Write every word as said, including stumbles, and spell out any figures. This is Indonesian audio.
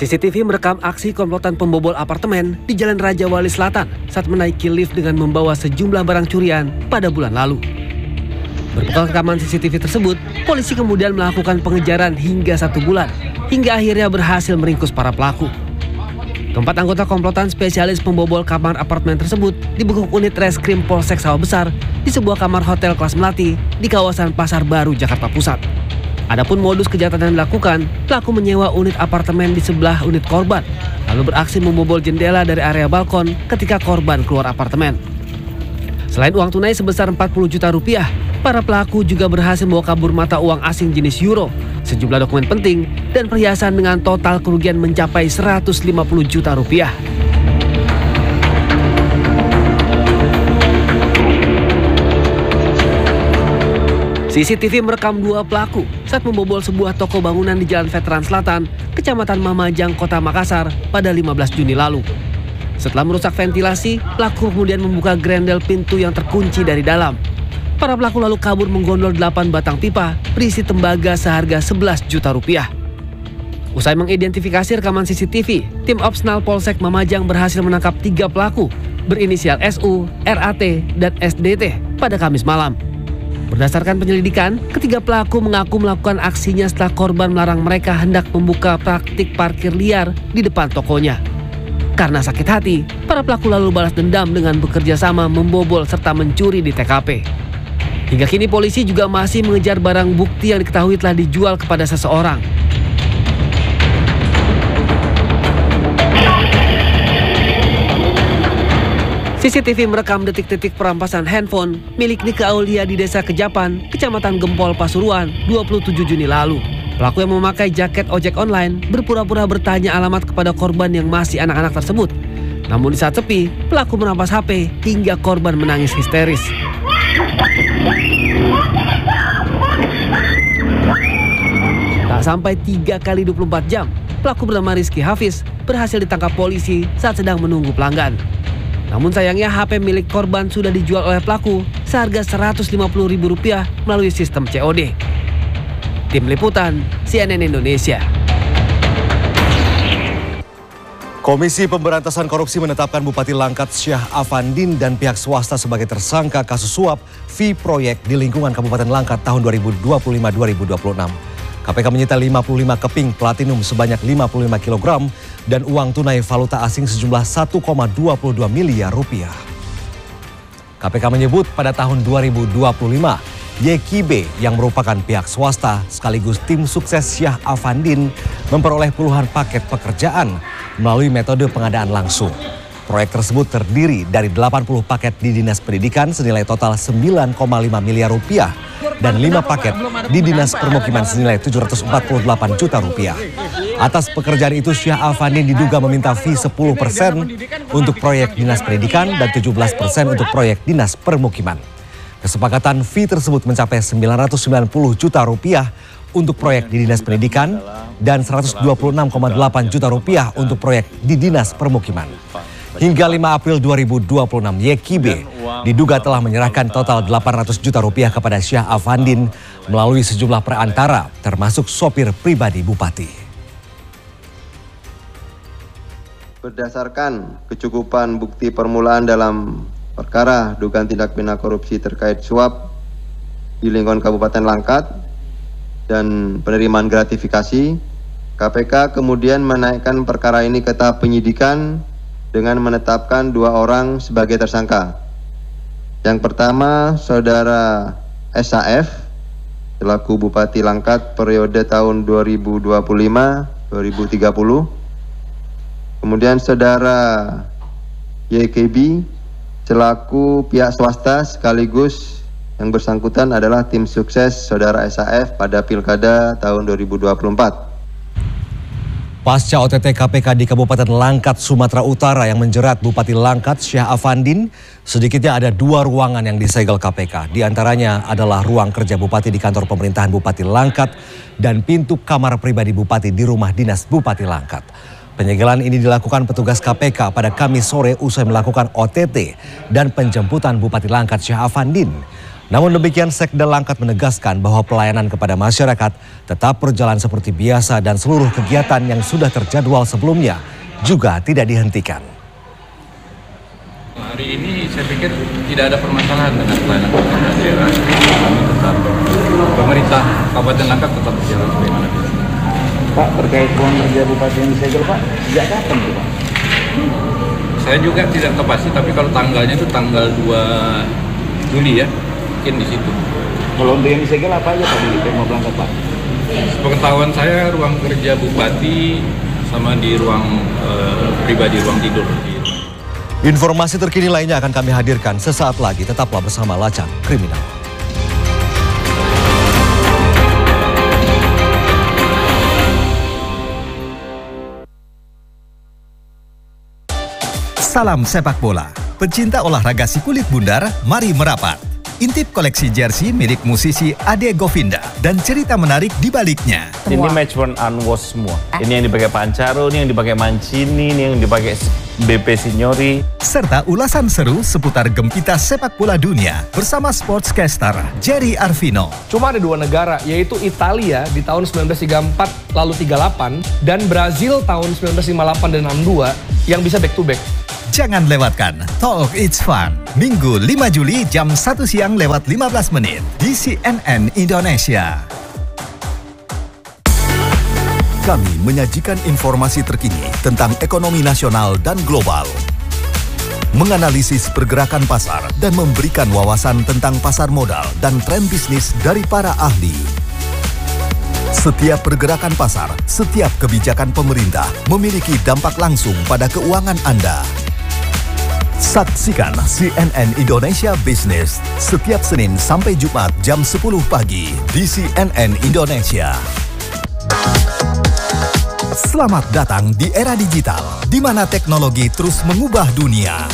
C C T V merekam aksi komplotan pembobol apartemen di Jalan Raja Wali Selatan saat menaiki lift dengan membawa sejumlah barang curian pada bulan lalu. Berbekal rekaman C C T V tersebut, polisi kemudian melakukan pengejaran hingga satu bulan, hingga akhirnya berhasil meringkus para pelaku. Keempat anggota komplotan spesialis pembobol kamar apartemen tersebut dibekuk unit Reskrim Polsek Sawah Besar di sebuah kamar hotel kelas melati di kawasan Pasar Baru, Jakarta Pusat. Adapun modus kejahatan yang dilakukan, pelaku menyewa unit apartemen di sebelah unit korban, lalu beraksi membobol jendela dari area balkon ketika korban keluar apartemen. Selain uang tunai sebesar empat puluh juta rupiah, para pelaku juga berhasil membawa kabur mata uang asing jenis euro, sejumlah dokumen penting, dan perhiasan dengan total kerugian mencapai seratus lima puluh juta rupiah. C C T V merekam dua pelaku saat membobol sebuah toko bangunan di Jalan Veteran Selatan, Kecamatan Mamajang, Kota Makassar pada lima belas Juni lalu. Setelah merusak ventilasi, pelaku kemudian membuka grendel pintu yang terkunci dari dalam. Para pelaku lalu kabur menggondol delapan batang pipa berisi tembaga seharga sebelas juta rupiah. Usai mengidentifikasi rekaman C C T V, tim Opsnal Polsek Mamajang berhasil menangkap tiga pelaku berinisial S U, R A T, dan S D T pada Kamis malam. Berdasarkan penyelidikan, ketiga pelaku mengaku melakukan aksinya setelah korban melarang mereka hendak membuka praktik parkir liar di depan tokonya. Karena sakit hati, para pelaku lalu balas dendam dengan bekerja sama membobol serta mencuri di T K P. Hingga kini polisi juga masih mengejar barang bukti yang diketahui telah dijual kepada seseorang. C C T V merekam detik-detik perampasan handphone milik Nika Aulia di Desa Kejapan, Kecamatan Gempol, Pasuruan, dua puluh tujuh Juni lalu. Pelaku yang memakai jaket ojek online berpura-pura bertanya alamat kepada korban yang masih anak-anak tersebut. Namun di saat sepi, pelaku merampas H P hingga korban menangis histeris. Tak sampai tiga kali dua puluh empat jam, pelaku bernama Rizky Hafiz berhasil ditangkap polisi saat sedang menunggu pelanggan. Namun sayangnya H P milik korban sudah dijual oleh pelaku seharga seratus lima puluh ribu rupiah melalui sistem C O D. Tim Liputan C N N Indonesia. Komisi Pemberantasan Korupsi menetapkan Bupati Langkat Syah Afandin dan pihak swasta sebagai tersangka kasus suap fee proyek di lingkungan Kabupaten Langkat tahun dua ribu dua puluh lima dua ribu dua puluh enam. K P K menyita lima puluh lima keping platinum sebanyak lima puluh lima kilogram dan uang tunai valuta asing sejumlah satu koma dua dua miliar rupiah. K P K menyebut pada tahun dua ribu dua puluh lima, Y K B yang merupakan pihak swasta sekaligus tim sukses Syah Afandin memperoleh puluhan paket pekerjaan melalui metode pengadaan langsung. Proyek tersebut terdiri dari delapan puluh paket di Dinas Pendidikan senilai total sembilan koma lima miliar rupiah dan lima paket di Dinas Permukiman senilai tujuh ratus empat puluh delapan juta rupiah. Atas pekerjaan itu Syah Afandin diduga meminta fee sepuluh persen untuk proyek Dinas Pendidikan dan tujuh belas persen untuk proyek Dinas Permukiman. Kesepakatan fee tersebut mencapai sembilan ratus sembilan puluh juta rupiah untuk proyek di Dinas Pendidikan dan seratus dua puluh enam koma delapan juta rupiah untuk proyek di Dinas Permukiman. Hingga lima April dua ribu dua puluh enam, Y K B diduga telah menyerahkan total delapan ratus juta rupiah kepada Syah Afandin melalui sejumlah perantara, termasuk sopir pribadi Bupati. Berdasarkan kecukupan bukti permulaan dalam perkara dugaan tindak pidana korupsi terkait suap di lingkungan Kabupaten Langkat dan penerimaan gratifikasi, K P K kemudian menaikkan perkara ini ke tahap penyidikan dengan menetapkan dua orang sebagai tersangka. Yang pertama, Saudara S A F selaku Bupati Langkat periode tahun dua ribu dua puluh lima sampai dua ribu tiga puluh. Kemudian Saudara Y K B selaku pihak swasta sekaligus yang bersangkutan adalah tim sukses Saudara S A F pada Pilkada tahun dua ribu dua puluh empat. Pasca O T T K P K di Kabupaten Langkat, Sumatera Utara yang menjerat Bupati Langkat Syah Afandin, sedikitnya ada dua ruangan yang disegel K P K. Di antaranya adalah ruang kerja Bupati di kantor pemerintahan Bupati Langkat dan pintu kamar pribadi Bupati di rumah dinas Bupati Langkat. Penyegelan ini dilakukan petugas K P K pada Kamis sore usai melakukan O T T dan penjemputan Bupati Langkat Syah Afandin. Namun demikian, Sekda Langkat menegaskan bahwa pelayanan kepada masyarakat tetap berjalan seperti biasa dan seluruh kegiatan yang sudah terjadwal sebelumnya juga tidak dihentikan. Hari ini saya pikir tidak ada permasalahan dengan pelayanan pemerintah daerah. Kami tetap, pemerintah Kabupaten Langkat tetap berjalan sebagaimana biasa. Pak, terkait uang kerja Bupati yang disegel, Pak, sejak kapan itu, Pak? Saya juga tidak tahu pasti, tapi kalau tanggalnya itu tanggal dua Juli ya, mungkin di situ. Kalau untuk yang disegel apa aja Pak di Pemprov Langkat, Pak? Sepengetahuan saya ruang kerja Bupati sama di ruang eh, pribadi, ruang tidur. Informasi terkini lainnya akan kami hadirkan sesaat lagi. Tetaplah bersama Lacang Kriminal. Salam sepak bola. Pecinta olahraga si kulit bundar, mari merapat. Intip koleksi jersey milik musisi Ade Govinda dan cerita menarik di baliknya. Ini match worn unwashed semua. Ini yang dipakai Pancaro, ini yang dipakai Mancini, ini yang dipakai B P Signori. Serta ulasan seru seputar gempita sepak bola dunia bersama sportscaster Jerry Arvino. Cuma ada dua negara, yaitu Italia di tahun sembilan belas tiga puluh empat lalu tiga puluh delapan dan Brazil tahun sembilan belas lima puluh delapan dan enam puluh dua yang bisa back to back. Jangan lewatkan Talk It's Fun. Minggu lima Juli jam satu siang lewat lima belas menit di C N N Indonesia. Kami menyajikan informasi terkini tentang ekonomi nasional dan global. Menganalisis pergerakan pasar dan memberikan wawasan tentang pasar modal dan tren bisnis dari para ahli. Setiap pergerakan pasar, setiap kebijakan pemerintah memiliki dampak langsung pada keuangan Anda. Saksikan C N N Indonesia Business setiap Senin sampai Jumat jam sepuluh pagi di C N N Indonesia. Selamat datang di era digital, di mana teknologi terus mengubah dunia.